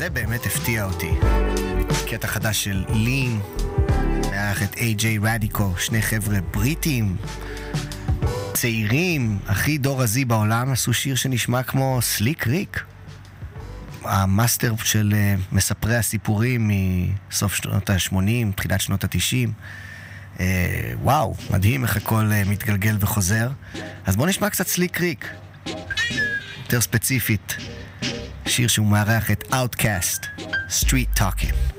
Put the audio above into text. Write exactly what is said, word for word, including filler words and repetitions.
זה באמת הפתיע אותי. קטע חדש של לין, מארח את איי ג'יי רדיקו, שני חבר'ה בריטים, צעירים, הכי דור הזי בעולם, עשו שיר שנשמע כמו סליק ריק. המאסטר של uh, מספרי הסיפורים מסוף שנות ה-שמונים, תחילת שנות ה-תשעים. Uh, וואו, מדהים איך הכל uh, מתגלגל וחוזר. אז בואו נשמע קצת סליק ריק. יותר ספציפית, שיר שהוא מארח את Outcast, Street Talking.